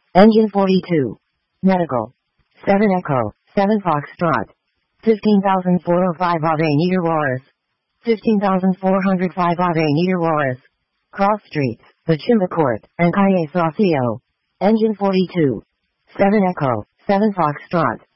Engine 42. Medical. 7 Echo, 7 Foxtrot. 15,405 Ave Meter Juarez. 15,405 Ave Meter Juarez. Cross Streets, the Chimba Court, and Calle Saucio. Engine 42. 7 Echo, 7 Foxtrot.